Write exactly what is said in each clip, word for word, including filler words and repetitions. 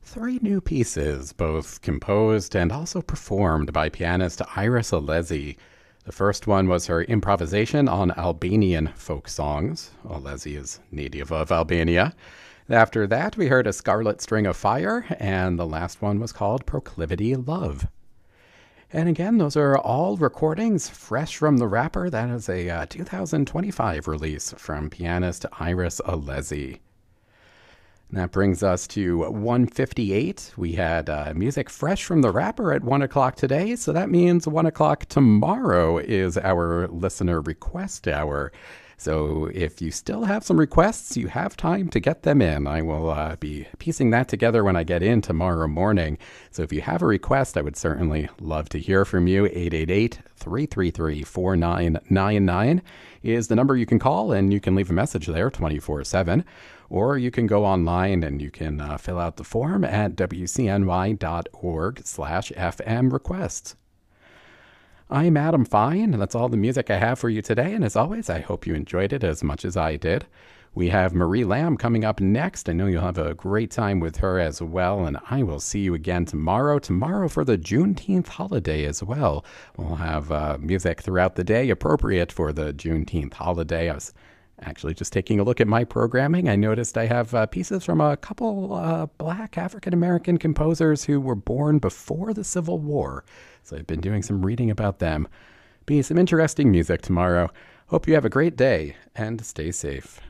three new pieces, both composed and also performed by pianist Iris Alesi. The first one was her improvisation on Albanian folk songs. Alesi is native of Albania. After that, we heard A Scarlet String of Fire, and the last one was called Proclivity Love. And again, those are all recordings fresh from the wrapper. That is a uh, two thousand twenty-five release from pianist Iris Alesi. And that brings us to one fifty-eight. We had uh, music fresh from the wrapper at one o'clock today, so that means one o'clock tomorrow is our listener request hour. So if you still have some requests, you have time to get them in. I will uh, be piecing that together when I get in tomorrow morning. So if you have a request, I would certainly love to hear from you. eight eight eight, three three three, four nine nine nine is the number you can call, and you can leave a message there twenty-four seven. Or you can go online and you can uh, fill out the form at w c n y dot org slash f m requests. I'm Adam Fine, and that's all the music I have for you today. And as always, I hope you enjoyed it as much as I did. We have Marie Lamb coming up next. I know you'll have a great time with her as well. And I will see you again tomorrow. Tomorrow for the Juneteenth holiday as well. We'll have uh, music throughout the day appropriate for the Juneteenth holiday. I was actually just taking a look at my programming. I noticed I have uh, pieces from a couple uh, black African-American composers who were born before the Civil War. So I've been doing some reading about them. Be some interesting music tomorrow. Hope you have a great day and stay safe.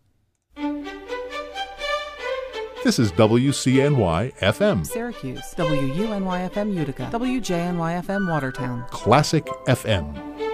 This is W C N Y F M. Syracuse. W U N Y F M Utica. W J N Y F M Watertown. Classic F M.